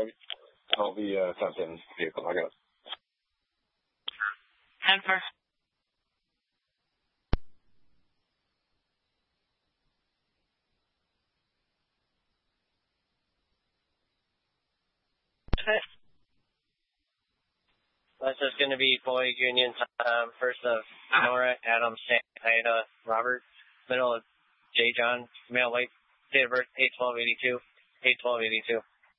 I'll be sent in vehicle. I got it. 10-4. This is going to be Boyd Union, first of Nora, Adam, Ida, Robert, middle of J. John, male, white, date of birth 8/12/82, 8/12/82.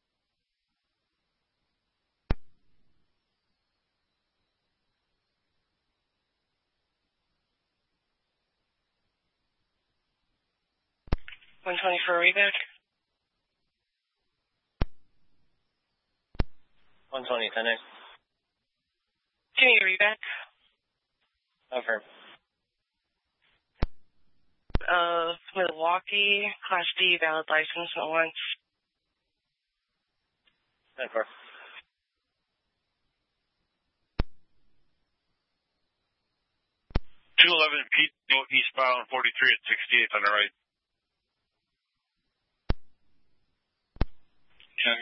$120 for a reback. 120, 10. Give me a reback. Confirm. Milwaukee, Class D, valid license at once. 10-4. Pete eastbound 43 at 68th on the right. Yes.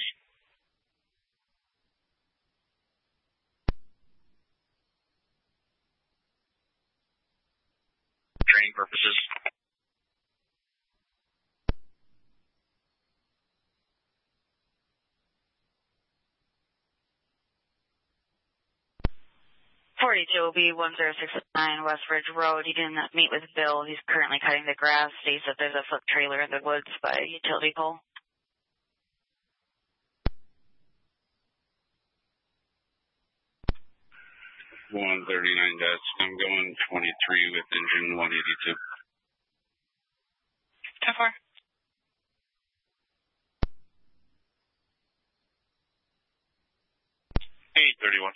Training purposes. $42 will be 1069 Westridge Road. He didn't meet with Bill. He's currently cutting the grass. States that there's a foot trailer in the woods by a utility pole. $139, I'm going 23 with engine 182. 10-4. 831.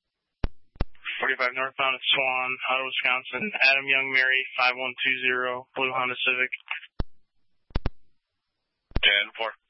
45 northbound at Swan, Ottawa, Wisconsin. Adam Young Mary, 5120, blue Honda Civic. 10-4.